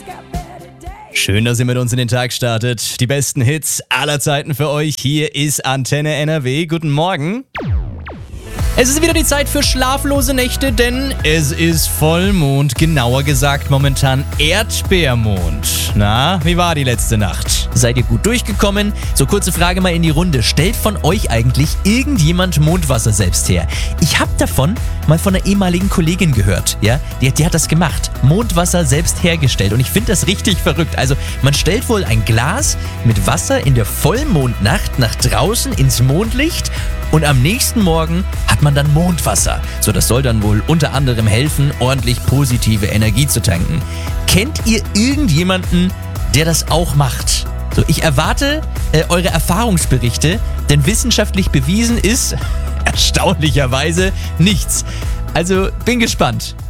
Schön, dass ihr mit uns in den Tag startet. Die besten Hits aller Zeiten für euch. Hier ist Antenne NRW. Guten Morgen. Es ist wieder die Zeit für schlaflose Nächte, denn es ist Vollmond, genauer gesagt momentan Erdbeermond. Na, wie war die letzte Nacht? Seid ihr gut durchgekommen? So, kurze Frage mal in die Runde. Stellt von euch eigentlich irgendjemand Mondwasser selbst her? Ich habe davon mal von einer ehemaligen Kollegin gehört, ja? Die hat das gemacht. Mondwasser selbst hergestellt und ich finde das richtig verrückt. Also, man stellt wohl ein Glas mit Wasser in der Vollmondnacht nach draußen ins Mondlicht und am nächsten Morgen hat man dann Mondwasser. So, das soll dann wohl unter anderem helfen, ordentlich positive Energie zu tanken. Kennt ihr irgendjemanden, der das auch macht? So, ich erwarte eure Erfahrungsberichte, denn wissenschaftlich bewiesen ist erstaunlicherweise nichts. Also bin gespannt.